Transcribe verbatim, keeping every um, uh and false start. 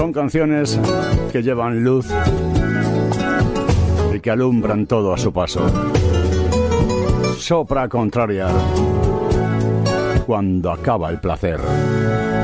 Son canciones que llevan luz y que alumbran todo a su paso. Sopra contrariar cuando acaba el placer.